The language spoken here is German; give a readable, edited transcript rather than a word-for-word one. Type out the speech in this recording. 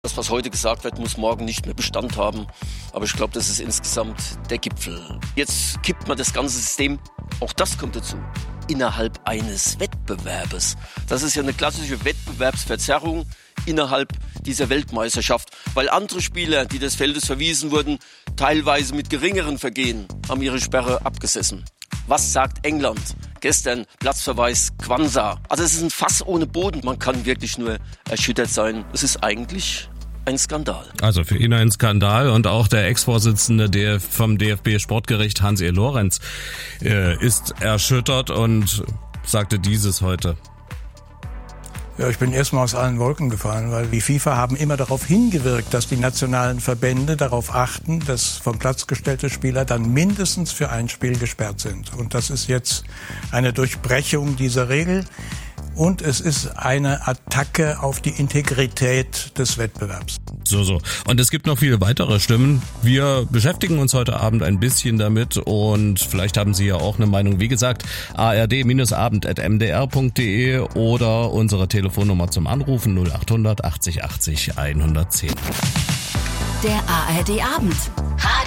Das, was heute gesagt wird, muss morgen nicht mehr Bestand haben. Aber ich glaube, das ist insgesamt der Gipfel. Jetzt kippt man das ganze System, auch das kommt dazu, innerhalb eines Wettbewerbes. Das ist ja eine klassische Wettbewerbsverzerrung innerhalb dieser Weltmeisterschaft. Weil andere Spieler, die des Feldes verwiesen wurden, teilweise mit geringeren Vergehen, haben ihre Sperre abgesessen. Was sagt England? Gestern Platzverweis Quansah. Also es ist ein Fass ohne Boden. Man kann wirklich nur erschüttert sein. Es ist eigentlich ein Skandal. Also für ihn ein Skandal, und auch der Ex-Vorsitzende vom DFB-Sportgericht Hans-E. Lorenz ist erschüttert und sagte dieses heute. Ja, ich bin erstmal aus allen Wolken gefallen, weil die FIFA haben immer darauf hingewirkt, dass die nationalen Verbände darauf achten, dass vom Platz gestellte Spieler dann mindestens für ein Spiel gesperrt sind. Und das ist jetzt eine Durchbrechung dieser Regel. Und es ist eine Attacke auf die Integrität des Wettbewerbs. So. Und es gibt noch viele weitere Stimmen. Wir beschäftigen uns heute Abend ein bisschen damit und vielleicht haben Sie ja auch eine Meinung. Wie gesagt, ard-abend@mdr.de oder unsere Telefonnummer zum Anrufen 0800 80 80 110. Der ARD Abend.